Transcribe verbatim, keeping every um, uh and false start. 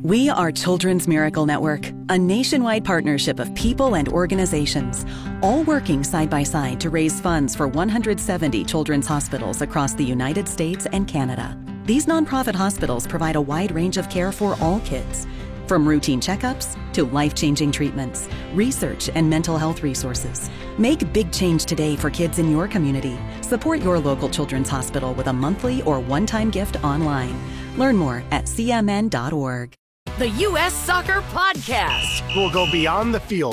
We are Children's Miracle Network, a nationwide partnership of people and organizations, all working side by side to raise funds for one hundred seventy children's hospitals across the United States and Canada. These nonprofit hospitals provide a wide range of care for all kids, from routine checkups to life-changing treatments, research, and mental health resources. Make big change today for kids in your community. Support your local children's hospital with a monthly or one-time gift online. Learn more at c m n dot org. The U S Soccer Podcast. We'll go beyond the field